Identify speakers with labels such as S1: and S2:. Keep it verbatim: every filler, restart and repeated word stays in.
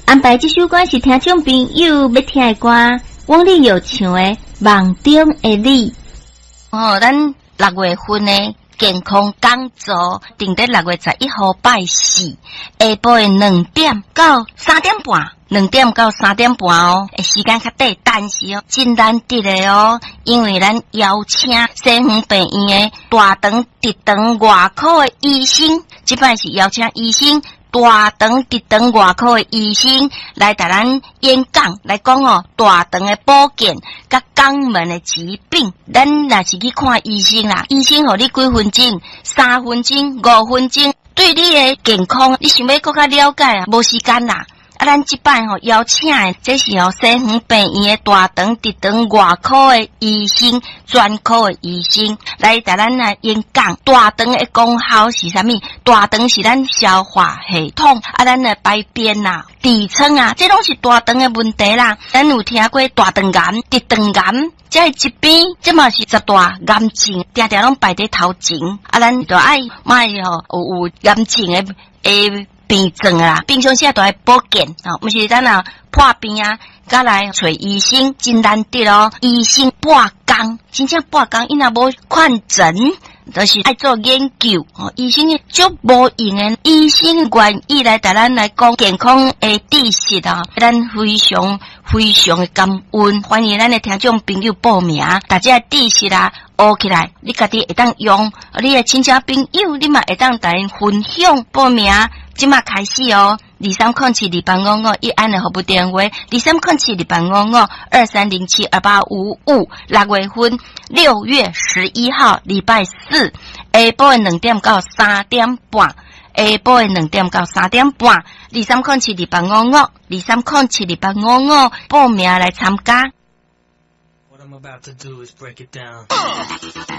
S1: 安排这首歌是听众朋友要听的歌，往日有唱的《梦中的你》。
S2: 哦，咱六月份呢健康讲座定在六月十一号拜四，下晡的两点到三点半。两点到三点半哦，时间较短，但是哦，真难得的哦，因为咱邀请西园病院的大肠、直肠外科的医生，这摆是邀请医生大肠、直肠外科的医生来带咱演讲，来讲哦大肠的保健，甲肛门的疾病。咱若是去看医生啦，医生互你几分钟，三分钟、五分钟，对你的健康，你想要更加了解啊，无时间啦。啊，咱即摆吼邀请的，这是哦西园病院的大肠、直肠外科的医生、专科的医生来带咱来演讲。大肠的功效是啥物？大肠是咱消化系统，啊，咱的排便啦、痔疮啊，这拢是大肠的问题啦。咱有听过大肠癌、直肠癌，这疾病，这嘛是十大癌症，定定拢排在头前。啊，咱就爱卖吼有有癌症的诶。病症啦，平常时都爱保健啊，毋是咱啊破病啊，甲来找医生真难得哦。医生半工，真正半工，伊若无看诊，就是爱做研究哦。医生足无用诶，医生愿意来带咱来讲健康诶知识啊，咱非常非常诶感恩，欢迎咱诶听众朋友报名，大家知识啦。学起来，你家己会当用，你诶亲戚朋友，你嘛会当带因分享报名。即马开始哦，二三空七二八五五，一安的服务电话，二三空七二八五五，二三零七二八五五。六月份六月十一号礼拜四，下晡的两点到三点半，下晡的两点到三點半，二三空七二八五五，二三空七二八五五，報名來參加。
S3: What I'm about to do is break it down.